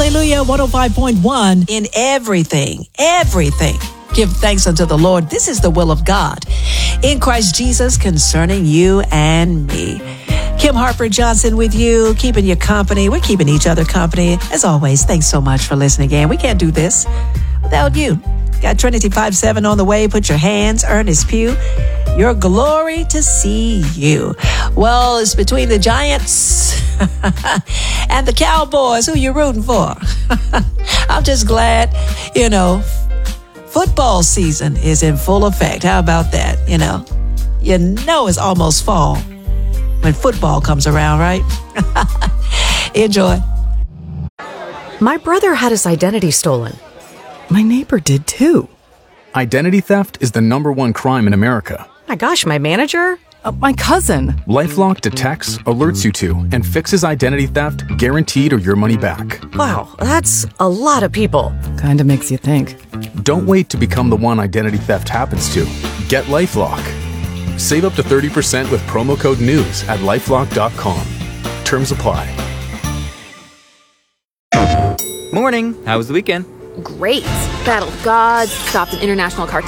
Hallelujah, 105.1 in everything. Give thanks unto the Lord. This is the will of God in Christ Jesus concerning you and me. Kim Harper Johnson with you, keeping you company. We're keeping each other company. As always, thanks so much for listening again. We can't do this without you. Got Trinity 5-7 on the way. Put your hands, Ernest Pugh. Your glory to see you. Well, it's between the Giants and the Cowboys. Who you rooting for? I'm just glad, football season is in full effect. How about that? It's almost fall when football comes around, right? Enjoy. My brother had his identity stolen. My neighbor did too. Identity theft is the #1 crime in America. My gosh, my manager? My cousin. LifeLock detects, alerts you to, and fixes identity theft guaranteed or your money back. Wow, that's a lot of people. Kinda makes you think. Don't wait to become the one identity theft happens to. Get LifeLock. Save up to 30% with promo code NEWS at LifeLock.com. Terms apply. Morning. How was the weekend? Great. Battled gods, stopped an international cartel.